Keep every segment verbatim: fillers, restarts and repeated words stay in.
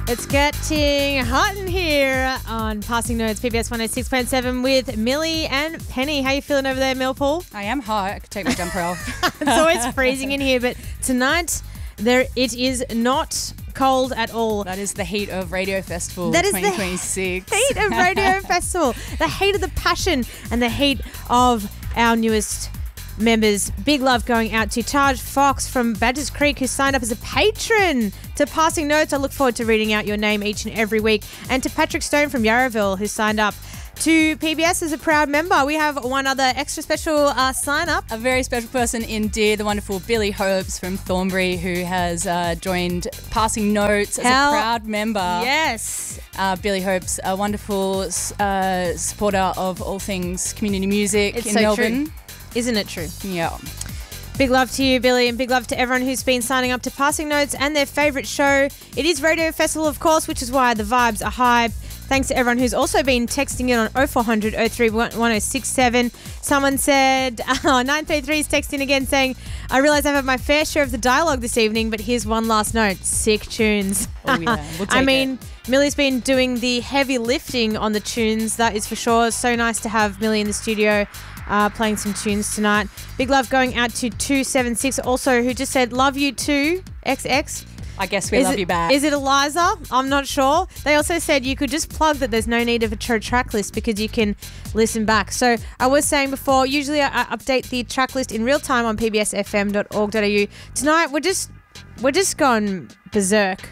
It's getting hot in here on Passing Notes, P B S one oh six point seven with Millie and Penny. How you feeling over there, Millpool? I am hot. I could take my jumper off. It's always freezing in here, but tonight there it is not cold at all. That is the heat of Radio Festival That is twenty twenty-six. the heat of Radio Festival. The heat of the passion and the heat of our newest members. Big love going out to Taj Fox from Badgers Creek, who signed up as a patron to Passing Notes. I look forward to reading out your name each and every week. And to Patrick Stone from Yarraville, who signed up to P B S as a proud member. We have one other extra special uh, sign up. A very special person indeed, the wonderful Billy Hopes from Thornbury, who has uh, joined Passing Notes as Hell, a proud member. Yes. Uh, Billy Hopes, a wonderful uh, supporter of all things community music It's in so Melbourne. true. Isn't it true? Yeah. Big love to you, Billy, and big love to everyone who's been signing up to Passing Notes and their favourite show. It is Radio Festival, of course, which is why the vibes are high. Thanks to everyone who's also been texting in on oh four hundred oh three one oh six seven. Someone said, oh, nine three three is texting again saying, I realise I've had my fair share of the dialogue this evening, but here's one last note. Sick tunes. Oh, yeah. We'll take I mean, it. Millie's been doing the heavy lifting on the tunes, that is for sure. So nice to have Millie in the studio uh, playing some tunes tonight. Big love going out to two seven six also, who just said, love you too, X X. I guess we is love it, you back. Is it Eliza? I'm not sure. They also said you could just plug that there's no need of a tra- track list because you can listen back. So I was saying before, usually I, I update the track list in real time on p b s f m dot org dot a u. Tonight we're just we're just going berserk.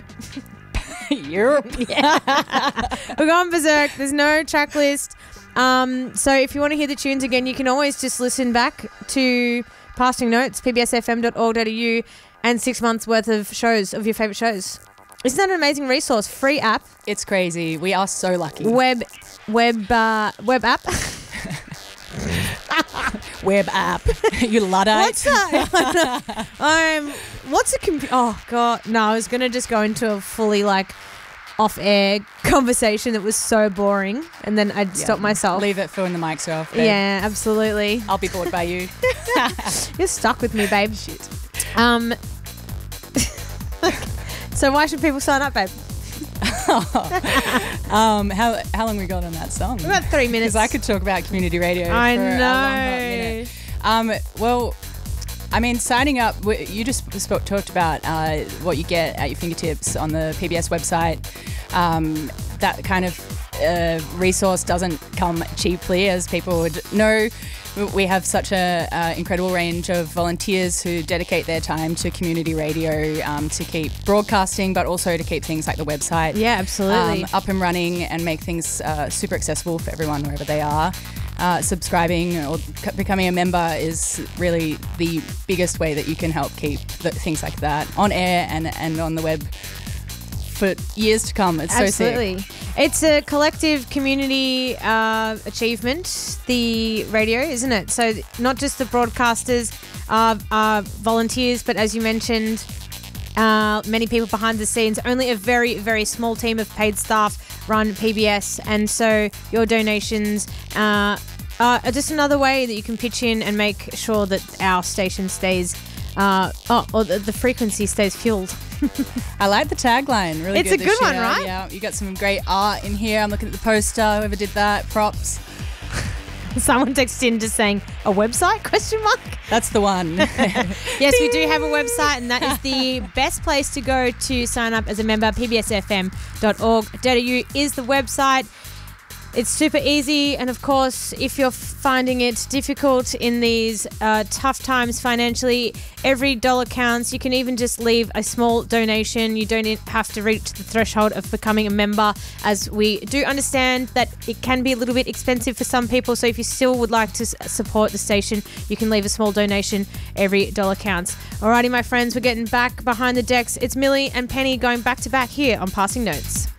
Europe. Yeah. We're going berserk. There's no track list. Um, so if you want to hear the tunes again, you can always just listen back to Passing Notes, p b s f m dot org dot a u, and six months worth of shows, of your favourite shows. Isn't that an amazing resource? Free app. It's crazy. We are so lucky. Web, web, uh, web app. Web app. You Luddite. What's that? um, what's a computer? Oh God, no! I was gonna just go into a fully like off-air conversation that was so boring, and then I'd Yeah. stop myself. Leave it for when the mic's off. Babe. Yeah, absolutely. I'll be bored by you. You're stuck with me, babe. Shit. Um. So why should people sign up, babe? um, how how long we got on that song? About three minutes. Because I could talk about community radio. I for know. A long hot minute. Um, well, I mean, signing up. You just spoke, talked about uh, what you get at your fingertips on the P B S website. Um, that kind of uh, resource doesn't come cheaply, as people would know. We have such an uh, incredible range of volunteers who dedicate their time to community radio um, to keep broadcasting, but also to keep things like the website Yeah, absolutely. um, up and running and make things uh, super accessible for everyone wherever they are. Uh, subscribing or c- becoming a member is really the biggest way that you can help keep the, things like that on air and, and on the web for years to come. It's Absolutely. so sick. It's a collective community uh, achievement, the radio, isn't it? So not just the broadcasters are, are volunteers, but as you mentioned, uh, many people behind the scenes. Only a very, very small team of paid staff run P B S, and so your donations uh, are just another way that you can pitch in and make sure that our station stays, uh, oh, or the, the frequency stays fueled. I like the tagline. Really It's good a this good one, year. right? Yeah, you got some great art in here. I'm looking at the poster. Whoever did that, props. Someone texted in just saying a website question mark. That's the one. Yes, we do have a website, and that is the best place to go to sign up as a member. p b s f m dot org dot a u is the website. It's super easy, and of course, if you're finding it difficult in these uh, tough times financially, every dollar counts. You can even just leave a small donation. You don't have to reach the threshold of becoming a member, as we do understand that it can be a little bit expensive for some people. So if you still would like to s- support the station, you can leave a small donation. Every dollar counts. Alrighty, my friends, we're getting back behind the decks. It's Millie and Penny going back to back here on Passing Notes.